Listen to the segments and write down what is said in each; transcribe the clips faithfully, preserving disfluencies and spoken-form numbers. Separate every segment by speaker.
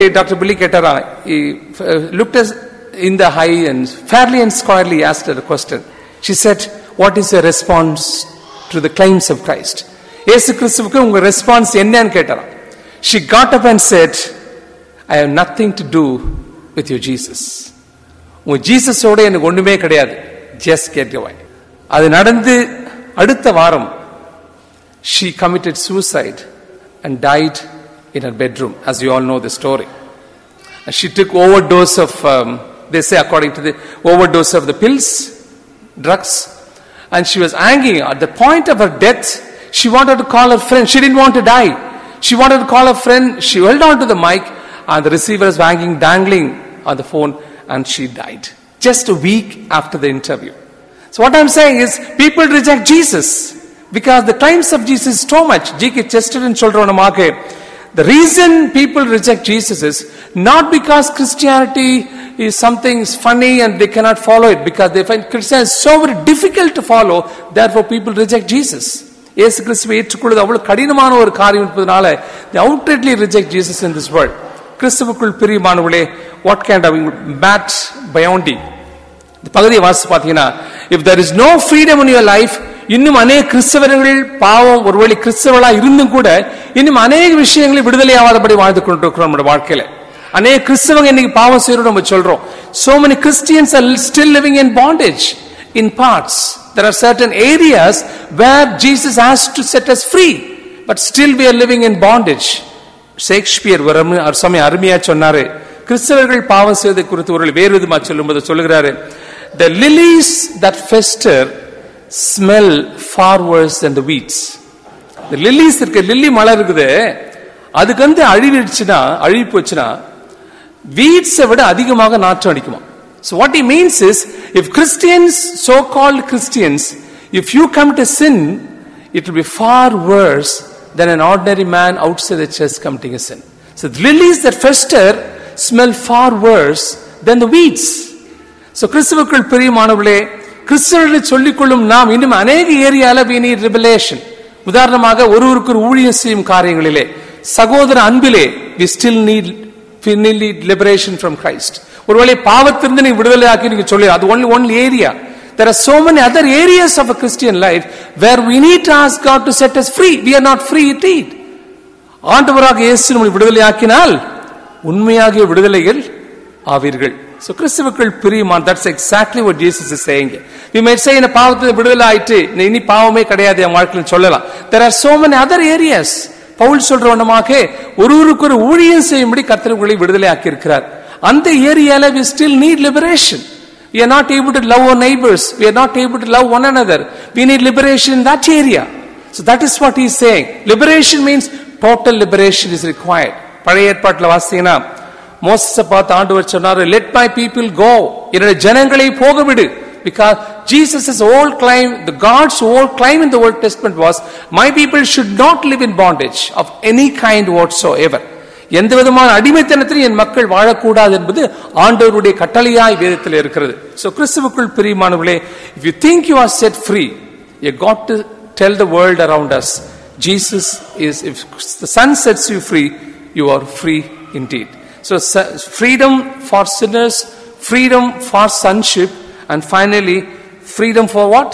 Speaker 1: Doctor Billy Ketara, he looked us in the eye and fairly and squarely asked her a question. She said, what is your response to the claims of Christ? Yesu Christuvuku unga response enna nu ketara. She got up and said, I have nothing to do with your Jesus. Unga Jesus oda enakku onnume kedaiyadhu. Just get away. Adu nadandhu adutha varam she committed suicide and died in her bedroom, as you all know the story. And she took overdose of, um, they say according to the overdose of the pills, drugs, and she was angry. At the point of her death, she wanted to call her friend. She didn't want to die. She wanted to call her friend. She held on to the mic, and the receiver was hanging, dangling on the phone, and she died just a week after the interview. So what I'm saying is, people reject Jesus because the claims of Jesus is too much. G K Chesterton சொல்றோனமாக, the reason people reject Jesus is not because Christianity is something funny and they cannot follow it, because they find Christianity so very difficult to follow, therefore people reject Jesus. இயேசு கிறிஸ்துவை ஏற்றுக்கொள்வது அவ்வளவு கடினமான ஒரு காரியம் என்பதனால they outrightly reject Jesus in this world. கிறிஸ்துவுக்குள் பிரியமானவர்களே, what kind of Matt Biondi இந்த பகுதியை வாசித்து பார்த்தீங்கன்னா, if there is no freedom in your life, இன்னும் அநேக கிறிஸ்தவர்கள் பாவம் ஒருவேளை கிறிஸ்தவர்களா இருந்தும் கூட இன்னும் அநேக விஷயங்களை விடுதலை ஆகாதபடி வாழ்ந்து கொண்டிருக்கிறோம் நம்முடைய வாழ்க்கையில. அநேக கிறிஸ்தவங்க இன்னைக்கு பாவம் செய்யறோம் நம்ம சொல்றோம். So many Christians are still living in bondage in parts. There are certain areas where Jesus has to set us free, but still we are living in bondage. Shakespeare ஒரு சமயம் அருமையா சொன்னாரு, கிறிஸ்தவர்கள் பாவம் செய்வதை குறித்து ஒரு வேறு விதமா சொல்லும்போது சொல்லுகிறாரு, the lilies that fester smell far worse than the weeds. The lilies இருக்க லில்லி மலர் இருக்குது, அதுக்கு வந்து அழிவிடுச்சுன்னா அழிவு போச்சுன்னா வீட்ஸை விட அதிகமாக நாற்றம் அடிக்குமா. So what he means is, if Christians, so-called Christians, if you come to sin, it will be far worse than an ordinary man outside the church committing a sin. So the lilies that fester smell far worse than the weeds. So கிறிஸ்துவுக்குள் பிரியமானவர்களே, கிறிஸ்தவர்களை சொல்லிக் கொள்ளும் நாம் இன்னும் அநேக ஏரியால we need revelation. உதாரணமாக ஒருவருக்கு ஒரு ஊழியம் செய்யும் காரியங்களிலே, சகோதர அன்பிலே we still need we need liberation from Christ. ஒருவேளை பாவத்திலிருந்து நீங்க விடுதலை ஆக்கி நீங்க சொல்லி, அது only one area. There are so many other areas of a Christian life where we need to ask God to set us free. We are not free indeed. ஆண்டவராக இயேசு நம்மை விடுதலை ஆக்கினால் உண்மையாகிய விடுதலைகள் ஆவீர்கள். So கிறிஸ்துவுக்குள் பிரியமான, that's exactly what Jesus is saying. We might say, இந்த பாவத்தை விடுதலை ஆயிட்டு இனி பாவமே கிடையாது என் வாழ்க்கையில் சொல்லலாம். There are so many other areas. Pavul சொல்றவனமாக ஒருவருக்கு ஒரு ஊழியம் செய்யும்படி கர்த்தர் உங்களை விடுதலை ஆக்கி இருக்கிறார். அந்த ஏரியால we still need liberation. We are not able to love our neighbors. We are not able to love one another. We need liberation in that area. So that is what he is saying. Liberation means total liberation is required. பழைய ஏற்பாட்டில் வாசித்தீங்கன்னா மோசேயை பார்த்து ஆண்டவர் சொன்னார், let my people go, என்னுடைய ஜனங்களை போக விடு. Because Jesus' whole claim, the God's whole claim in the Old Testament was, my people should not live in bondage of any kind whatsoever. எந்த விதமான அடிமைத்தனத்தில் என் மக்கள் வாழக்கூடாது என்பது ஆண்டவருடைய கட்டளையாய் வேதத்தில் இருக்கிறது. So கிறிஸ்துவுக்குள் பிரியமானவர்களே, if you think you are set free, you got to tell the world around us, Jesus is, if the Son sets you free, you are free indeed. So freedom for sinners, freedom for sonship, and finally freedom for what?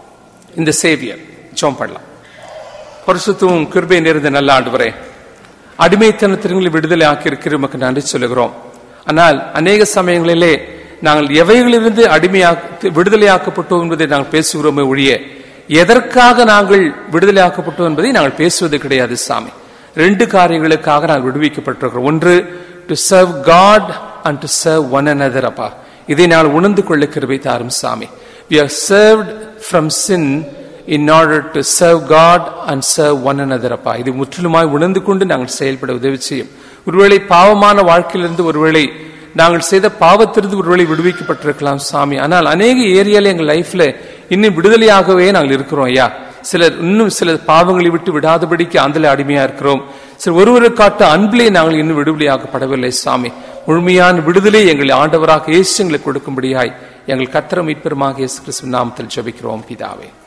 Speaker 1: In the Savior. ஜெபம் பண்ணலாம். பரிசுத்தமும் கிருபை நிறைந்த நல்ல ஆண்டவரே, அடிமைத்தனத்திலிருந்து விடுதலை ஆக்கி இருக்கிற உமக்கு நன்றி சொல்லுகிறோம். ஆனால் அநேக சமயங்களிலே நாங்கள் எவைகளிலிருந்து அடிமையாக்க விடுதலையாக்கப்பட்டோம் என்பதை நாங்கள் பேசுகிறோமே ஒழிய எதற்காக நாங்கள் விடுதலையாக்கப்பட்டோம் என்பதை நாங்கள் பேசுவது கிடையாது சாமி. ரெண்டு காரியங்களுக்காக நாங்கள் விடுவிக்கப்பட்டிருக்கிறோம். ஒன்று, to serve God and to serve one another. அப்பா, இதை நாங்கள் உணர்ந்து கொள்ள கிருபை தாரும் சாமி. We are served from sin in order to serve God and serve one another. அப்பா, இது முற்றிலுமாய் உணர்ந்து கொண்டு நாங்கள் செயல்பட உதவி செய்யும். ஒருவேளை பாவமான வாழ்க்கையிலிருந்து ஒருவேளை நாங்கள் செய்த பாவத்திலிருந்து ஒருவேளை விடுவிக்கப்பட்டிருக்கலாம் சாமி. ஆனால் அநேக ஏரியால எங்கள் லைஃப்ல இன்னும் விடுதலையாகவே நாங்கள் இருக்கிறோம் ஐயா. சிலர் இன்னும் சில பாவங்களை விட்டு விடாதபடிக்கு ஆந்தில அடிமையா இருக்கிறோம். சில ஒருவரை காட்ட அன்பிலே நாங்கள் இன்னும் விடுதலையாக்கப்படவில்லை சாமி. முழுமையான விடுதலை எங்களை ஆண்டவராக இயேசு எங்களுக்கு கொடுக்கும்படியாய் எங்கள் கர்த்தரும் மீட்பருமாக இயேசு கிறிஸ்துவின் நாமத்தில் ஜெபிக்கிறோம் பிதாவே.